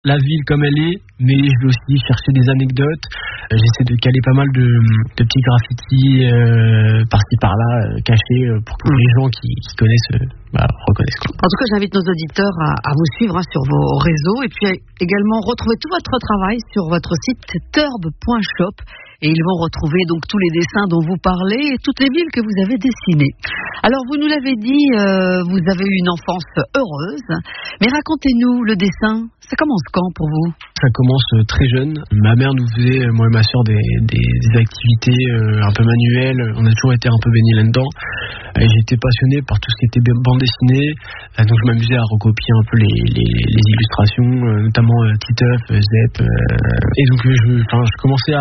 la ville comme elle est, mais je vais aussi chercher des anecdotes. J'essaie de caler pas mal de petits graffitis par-ci par-là cachés pour que les gens qui connaissent reconnaissent. En tout cas, j'invite nos auditeurs à vous suivre sur vos réseaux et puis également retrouver tout votre travail sur votre site turb.shop. Et ils vont retrouver donc tous les dessins dont vous parlez et toutes les villes que vous avez dessinées. Alors, vous nous l'avez dit, vous avez eu une enfance heureuse. Mais racontez-nous le dessin. Ça commence quand pour vous ? Ça commence très jeune. Ma mère nous faisait, moi et ma soeur, des activités un peu manuelles. On a toujours été un peu baignés là-dedans. Et j'étais passionné par tout ce qui était bande dessinée. Donc je m'amusais à recopier un peu les illustrations, notamment Titeuf, Zep. Et donc je commençais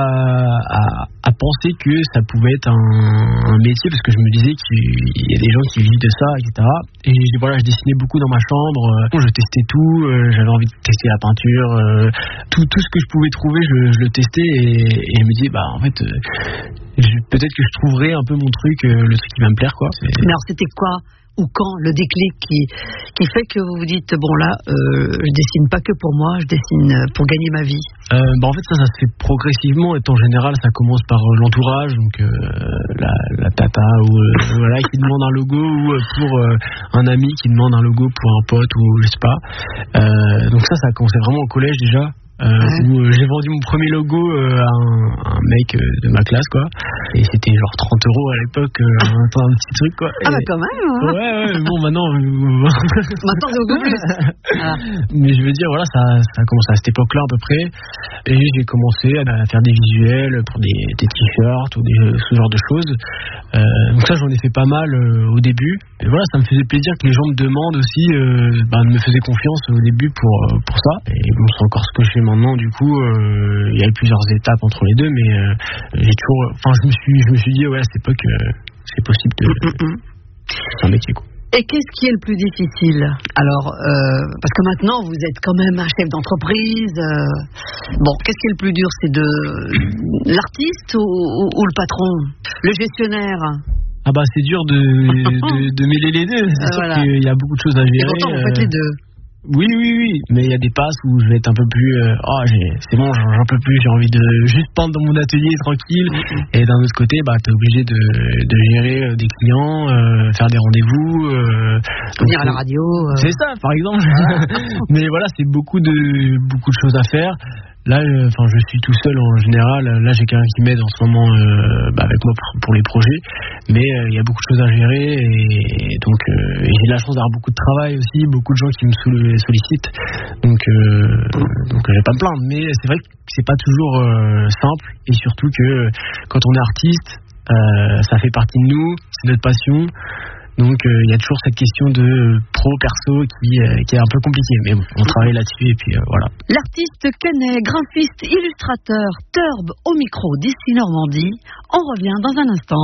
à penser que ça pouvait être un métier, parce que je me disais qu'il y a des gens qui vivent de ça, etc. Et voilà, je dessinais beaucoup dans ma chambre. Je testais tout. J'avais envie de tester la peinture. Tout ce que je pouvais trouver, je le testais. Et je me disais, en fait, peut-être que je trouverais un peu mon truc, le truc qui va me plaire, quoi. Mais alors, c'était quoi ou quand le déclic qui fait que vous vous dites bon là je dessine pas que pour moi, je dessine pour gagner ma vie? En fait ça se fait progressivement, et en général ça commence par l'entourage, donc la tata ou voilà, qui demande un logo, ou pour un ami qui demande un logo pour un pote, ou je sais pas. Donc ça a commencé vraiment au collège déjà. Où j'ai vendu mon premier logo à un mec de ma classe, quoi, et c'était genre 30 € à l'époque, un petit truc, quoi. Ah bah quand même, hein. Ouais, bon maintenant maintenant c'est beaucoup plus. Voilà. Mais je veux dire, voilà, ça a commencé à cette époque-là à peu près, et j'ai commencé à faire des visuels pour des t-shirts ou ce genre de choses. Donc ça, j'en ai fait pas mal au début, et voilà, ça me faisait plaisir que les gens me demandent aussi, me faisaient confiance au début pour ça. Et bon, c'est encore ce que je fais maintenant, du coup. Il y a eu plusieurs étapes entre les deux, mais j'ai toujours, je me suis dit, ouais, à cette époque, c'est possible de c'est un métier, quoi. Et qu'est-ce qui est le plus difficile? Alors, parce que maintenant, vous êtes quand même un chef d'entreprise. Qu'est-ce qui est le plus dur? C'est l'artiste ou le patron? Le gestionnaire? C'est dur de mêler les deux. C'est sûr qu'il y a beaucoup de choses à gérer. Et pourtant, vous faites les deux. Oui, mais il y a des passes où je vais être un peu plus c'est bon, j'en peux plus, j'ai envie de juste peindre dans mon atelier tranquille. Et d'un autre côté, t'es obligé de gérer des clients, faire des rendez-vous, venir à la radio. C'est ça, par exemple. Mais voilà, c'est beaucoup de choses à faire. Là, je suis tout seul en général. Là, j'ai quelqu'un qui m'aide en ce moment avec moi pour les projets. Mais il y a beaucoup de choses à gérer, et donc j'ai la chance d'avoir beaucoup de travail aussi, beaucoup de gens qui me sollicitent. Donc je vais pas me plaindre. Mais c'est vrai que c'est pas toujours simple, et surtout que quand on est artiste, ça fait partie de nous, c'est notre passion. Donc il y a toujours cette question de pro-perso qui est un peu compliquée, mais bon, on travaille là-dessus, et puis voilà. L'artiste canet, graphiste, illustrateur, Turb au micro d'ici Normandie. On revient dans un instant.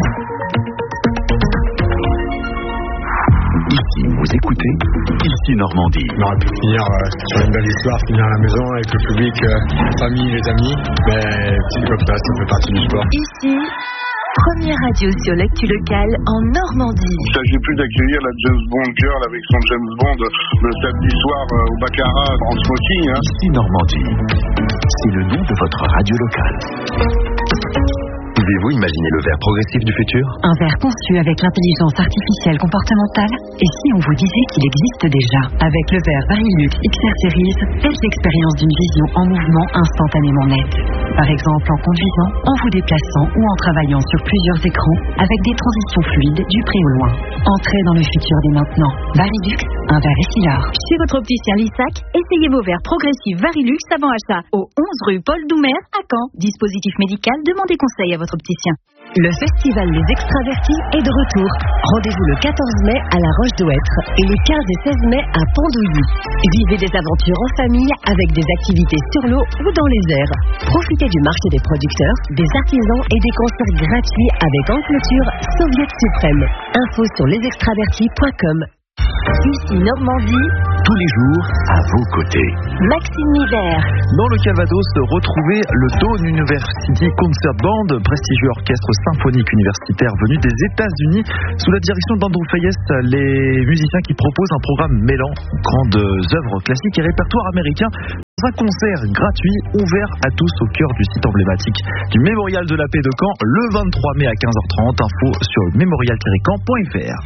Ici, vous écoutez Ici Normandie. On aurait pu finir sur une belle histoire, finir à la maison avec le public, la famille, les amis, mais c'est comme ça fait partie du sport. Ici, première radio sur l'actu locale en Normandie. Il ne s'agit plus d'accueillir la James Bond girl avec son James Bond le samedi soir au Baccarat en smoking. Ici Normandie, c'est le nom de votre radio locale. Pouvez-vous imaginer le verre progressif du futur? Un verre conçu avec l'intelligence artificielle comportementale? Et si on vous disait qu'il existe déjà? Avec le verre Varilux XR Series, faites l'expérience d'une vision en mouvement instantanément nette. Par exemple en conduisant, en vous déplaçant ou en travaillant sur plusieurs écrans, avec des transitions fluides du près au loin. Entrez dans le futur dès maintenant. Varilux, un verre Essilor. Chez votre opticien Lissac, essayez vos verres progressifs Varilux avant achat au 11 rue Paul Doumer à Caen. Dispositif médical, demandez conseil à votre opticien. Le festival Les Extravertis est de retour. Rendez-vous le 14 mai à La Roche-d'Ouêtre et les 15 et 16 mai à Pondouilly. Vivez des aventures en famille avec des activités sur l'eau ou dans les airs. Profitez du marché des producteurs, des artisans et des concerts gratuits avec en clôture Soviet Suprême. Info sur lesextravertis.com. Ici Normandie, tous les jours à vos côtés. Maxime Nivert. Dans le Calvados, retrouvez le Dawn University Concert Band, prestigieux orchestre symphonique universitaire venu des États-Unis sous la direction d'Andrew Fayes, les musiciens qui proposent un programme mêlant grandes œuvres classiques et répertoire américain. un concert gratuit ouvert à tous au cœur du site emblématique du Mémorial de la Paix de Caen le 23 mai à 15h30. Info sur mémorial-caen.fr.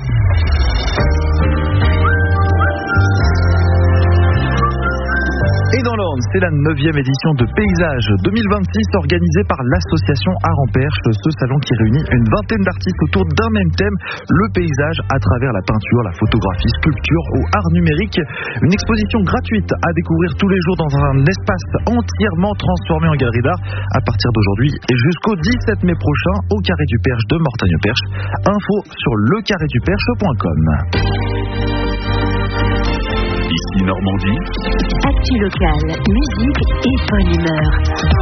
Et dans l'Orne, c'est la 9e édition de Paysage 2026 organisée par l'association Art en Perche. Ce salon qui réunit une vingtaine d'artistes autour d'un même thème, le paysage à travers la peinture, la photographie, sculpture ou art numérique. Une exposition gratuite à découvrir tous les jours dans un espace entièrement transformé en galerie d'art à partir d'aujourd'hui et jusqu'au 17 mai prochain au Carré du Perche de Mortagne-Perche. Info sur lecarréduperche.com. Ici Normandie. Actu locale, musique et bonne humeur.